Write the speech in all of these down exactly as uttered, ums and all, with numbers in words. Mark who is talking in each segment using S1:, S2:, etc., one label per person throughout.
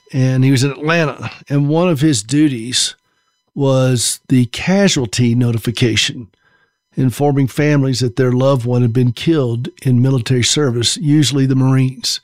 S1: and he was in Atlanta. And one of his duties was the casualty notification, informing families that their loved one had been killed in military service, usually the Marines.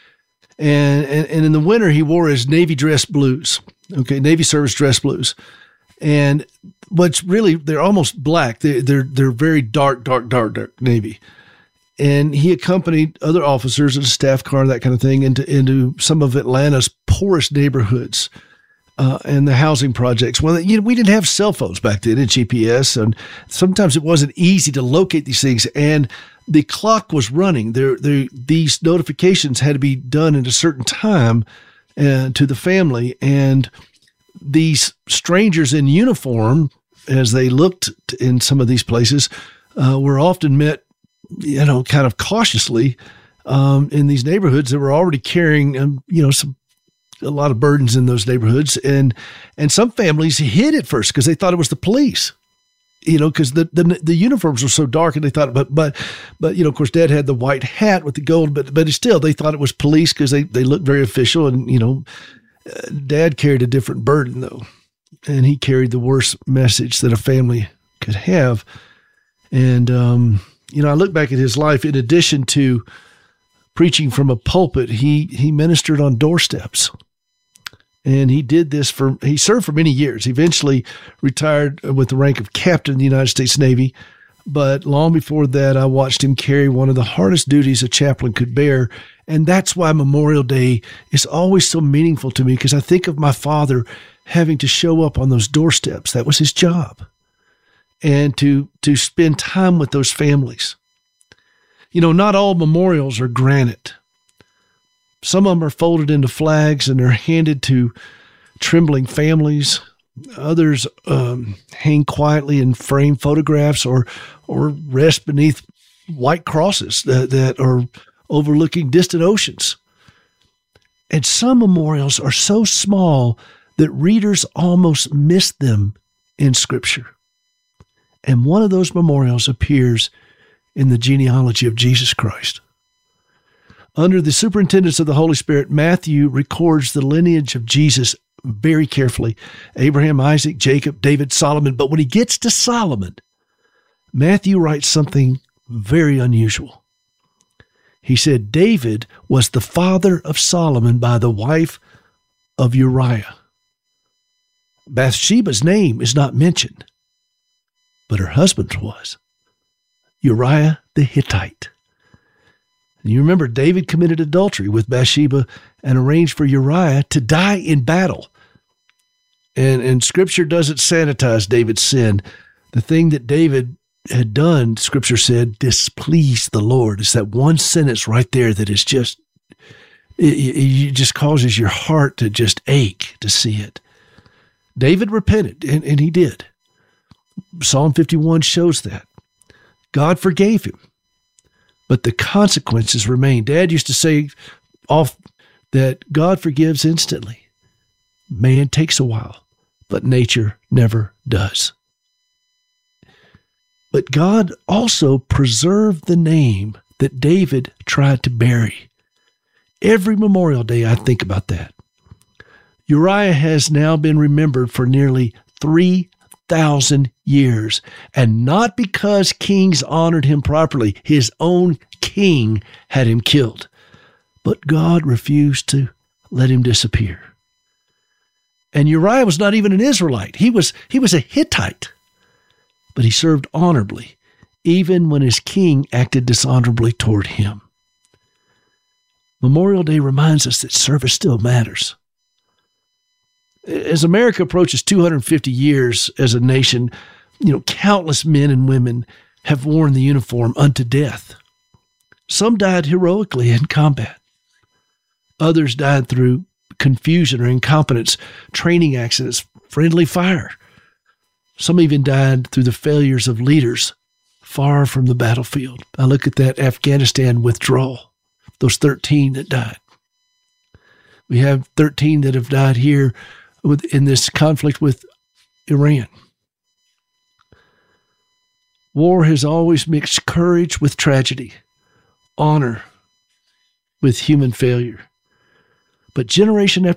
S1: And, and, and in the winter, he wore his Navy dress blues, okay, Navy service dress blues. And what's really, they're almost black. They, they're they're very dark, dark, dark, dark Navy. And he accompanied other officers in a staff car, that kind of thing, into, into some of Atlanta's poorest neighborhoods uh, and the housing projects. Well, you know, we didn't have cell phones back then and G P S, and sometimes it wasn't easy to locate these things. And the clock was running. There, there, these notifications had to be done at a certain time uh, to the family. And these strangers in uniform, as they looked in some of these places, uh, were often met, you know, kind of cautiously um, in these neighborhoods that were already carrying, um, you know, some a lot of burdens in those neighborhoods. And and some families hid at first because they thought it was the police. You know, because the, the the uniforms were so dark, and they thought, but but but you know, of course, Dad had the white hat with the gold, but but still, they thought it was police because they they looked very official, and you know, uh, Dad carried a different burden though, and he carried the worst message that a family could have. And um, you know, I look back at his life. In addition to preaching from a pulpit, he he ministered on doorsteps. And he did this for, he served for many years. He eventually retired with the rank of captain in the United States Navy. But long before that, I watched him carry one of the hardest duties a chaplain could bear. And that's why Memorial Day is always so meaningful to me, because I think of my father having to show up on those doorsteps. That was his job. And to, to spend time with those families. You know, not all memorials are granite. Some of them are folded into flags and they're handed to trembling families. Others um, hang quietly in framed photographs or or rest beneath white crosses that, that are overlooking distant oceans. And some memorials are so small that readers almost miss them in Scripture. And one of those memorials appears in the genealogy of Jesus Christ. Under the superintendence of the Holy Spirit, Matthew records the lineage of Jesus very carefully. Abraham, Isaac, Jacob, David, Solomon. But when he gets to Solomon, Matthew writes something very unusual. He said, David was the father of Solomon by the wife of Uriah. Bathsheba's name is not mentioned, but her husband's was, Uriah the Hittite. And you remember David committed adultery with Bathsheba and arranged for Uriah to die in battle. And, and Scripture doesn't sanitize David's sin. The thing that David had done, Scripture said, displeased the Lord. It's that one sentence right there that is just, it, it just causes your heart to just ache to see it. David repented, and, and he did. Psalm fifty-one shows that. God forgave him, but the consequences remain. Dad used to say off that God forgives instantly. Man takes a while, but nature never does. But God also preserved the name that David tried to bury. Every Memorial Day, I think about that. Uriah has now been remembered for nearly three thousand years, and not because kings honored him properly. His own king had him killed, but God refused to let him disappear. And Uriah was not even an Israelite. He was, he was a Hittite, but he served honorably, even when his king acted dishonorably toward him. Memorial Day reminds us that service still matters. As America approaches two hundred fifty years as a nation, you know, countless men and women have worn the uniform unto death. Some died heroically in combat. Others died through confusion or incompetence, training accidents, friendly fire. Some even died through the failures of leaders far from the battlefield. I look at that Afghanistan withdrawal, those thirteen that died. We have thirteen that have died here with, in this conflict with Iran. War has always mixed courage with tragedy, honor with human failure. But generation after